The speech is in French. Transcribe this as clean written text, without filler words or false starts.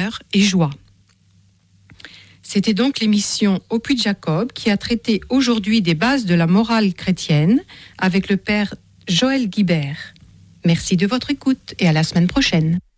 bonheur et joie. C'était donc l'émission Au Puy de Jacob qui a traité aujourd'hui des bases de la morale chrétienne avec le père Joël Guibert. Merci de votre écoute et à la semaine prochaine.